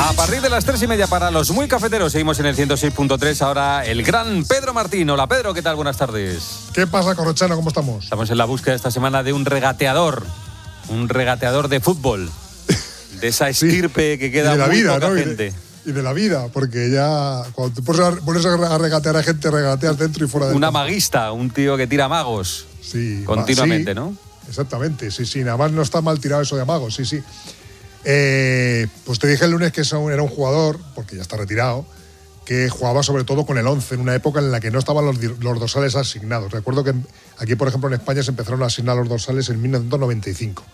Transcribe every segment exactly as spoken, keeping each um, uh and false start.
A partir de las tres y media para los muy cafeteros, seguimos en el ciento seis punto tres. Ahora el gran Pedro Martín. Hola Pedro, ¿qué tal? Buenas tardes. ¿Qué pasa, Corrochano? ¿Cómo estamos? Estamos en la búsqueda esta semana de un regateador, un regateador de fútbol, de esa estirpe sí, que queda de la muy vida, poca ¿no? gente. Y de, y de la vida, porque ya cuando te pones a, pones a regatear a gente, regateas dentro y fuera de. Un amaguista, un tío que tira magos sí, continuamente, sí, ¿no? Exactamente, sí, sí, nada más no está mal tirado eso de magos, sí, sí. Eh, pues te dije el lunes que era un jugador, porque ya está retirado, que jugaba sobre todo con el once en una época en la que no estaban los, los dorsales asignados. Recuerdo que aquí, por ejemplo, en España se empezaron a asignar los dorsales en mil novecientos noventa y cinco.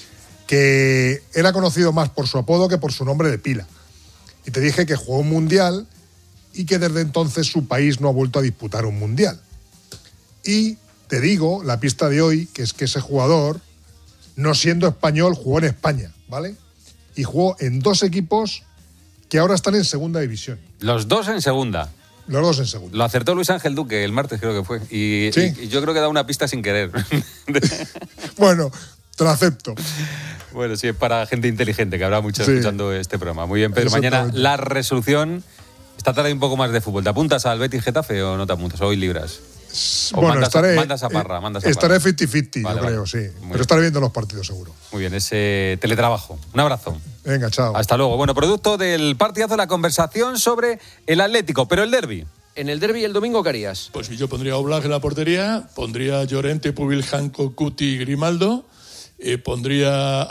Que era conocido más por su apodo que por su nombre de pila. Y te dije que jugó un mundial y que desde entonces su país no ha vuelto a disputar un mundial. Y te digo, la pista de hoy, que es que ese jugador, no siendo español, jugó en España, ¿vale? Y jugó en dos equipos que ahora están en segunda división. Los dos en segunda. Los dos en segunda. Lo acertó Luis Ángel Duque el martes, creo que fue. Y, ¿Sí? y, y yo creo que da una pista sin querer. Bueno, te lo acepto. Bueno, sí, es para gente inteligente, que habrá mucho sí. escuchando este programa. Muy bien, Pedro. Mañana la resolución. Esta tarde un poco más de fútbol. ¿Te apuntas al Betis Getafe o no te apuntas? Hoy libras. O bueno, mandas, estaré, mandas a Parra, mandas a estaré Parra. cincuenta cincuenta, vale, yo creo, vale. sí. Muy Pero bien. Estaré viendo los partidos, seguro. Muy bien, ese teletrabajo. Un abrazo. Venga, chao. Hasta luego. Bueno, producto del partidazo, la conversación sobre el Atlético, pero el derbi. En el derbi el domingo, ¿qué harías? Pues yo pondría a Oblak en la portería, pondría a Llorente, Pubil, Janko, Cuti y Grimaldo, eh, pondría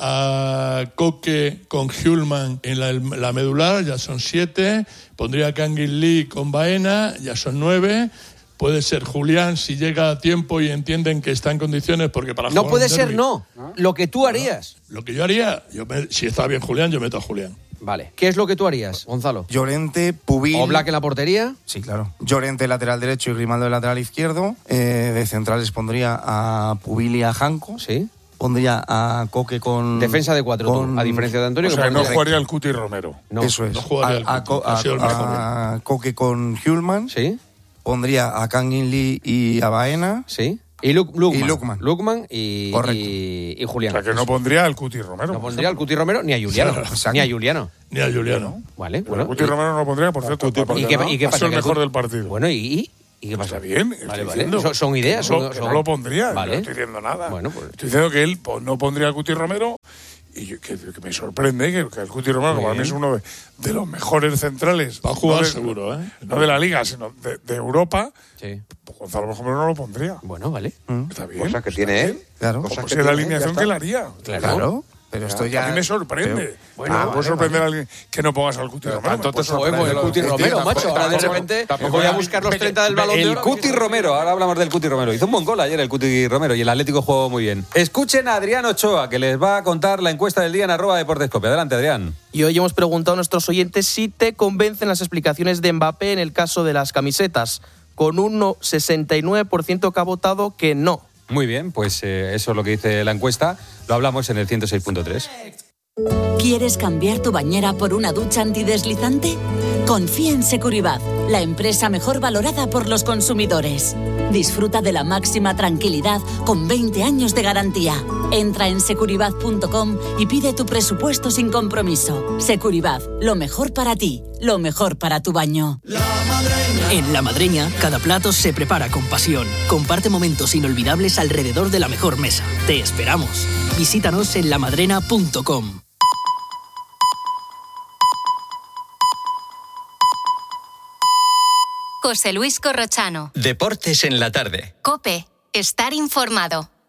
a Coque con Hjulman en la, la medular, ya son siete, pondría a Kangin Lee con Baena, ya son nueve. Puede ser Julián si llega a tiempo y entienden que está en condiciones, porque para no jugar puede un ser derbi, no, ¿no? Lo que tú harías. No, lo que yo haría, yo me, si está bien Julián, yo meto a Julián. Vale. ¿Qué es lo que tú harías, Gonzalo? Llorente, Pubil. ¿Oblak en la portería? Sí, claro. Llorente lateral derecho y Grimaldo lateral izquierdo. Eh, de centrales pondría a Pubil y a Janko. Sí. Pondría a Coque con... Defensa de cuatro, con... a diferencia de Antonio. O sea, que no jugaría el Cuti Romero. No. Eso es. No jugaría el Cuti, a, ha sido el mejor. A, a Coque con Hjulman. Sí. Pondría a Kangin Lee y a Baena. Sí. Y Lukman. Y Lukman. Lukman y, y, y Julián. O sea, que no pondría al Cuti Romero. No pondría al Cuti Romero ni a Juliano. Exacto. Ni a Juliano. Ni a Juliano. Vale. Bueno, Cuti y... Romero no lo pondría, por cierto. ¿Y qué, ¿y qué pasa? Ha sido el mejor del partido. Bueno, ¿y...? ¿Y qué pasa? Está bien. Vale, vale. Son, son ideas. Que no, son, que son... no lo pondría. Vale. No estoy diciendo nada. Bueno, pues... Estoy diciendo que él no pondría al Cuti Romero. Y yo, que, que me sorprende que, que el Cuti Romero, que para mí es uno de, de los mejores centrales. Va a jugar no de, seguro, ¿eh? No de la Liga, sino de, de Europa. Sí. Pues Gonzalo, por ejemplo, no lo pondría. Bueno, vale. Mm. Está bien. Cosas que tiene él. Claro. Pues si es la alineación que él haría. Claro. claro. Pero esto ya... A mí me sorprende. Pero, bueno, ah, me puede sorprender vale. a alguien que no pongas al Cuti Romero. Tanto te el Cuti Romero, macho. Ahora de repente voy a buscar los treinta del Balón de Oro. El Cuti Romero, ahora hablamos del Cuti Romero. Hizo un buen gol ayer el Cuti Romero y el Atlético jugó muy bien. Escuchen a Adrián Ochoa, que les va a contar la encuesta del día en arroba Deportescope. Adelante, Adrián. Y hoy hemos preguntado a nuestros oyentes si te convencen las explicaciones de Mbappé en el caso de las camisetas, con un sesenta y nueve por ciento que ha votado que no. Muy bien, pues eh, eso es lo que dice la encuesta. Lo hablamos en el ciento seis punto tres. ¿Quieres cambiar tu bañera por una ducha antideslizante? Confía en Securibat, la empresa mejor valorada por los consumidores. Disfruta de la máxima tranquilidad con veinte años de garantía. Entra en securibat punto com y pide tu presupuesto sin compromiso. Securibat, lo mejor para ti, lo mejor para tu baño. La Madreña. En La Madreña, cada plato se prepara con pasión. Comparte momentos inolvidables alrededor de la mejor mesa. Te esperamos. Visítanos en la madrena punto com. José Luis Corrochano. Deportes en la tarde. COPE. Estar informado.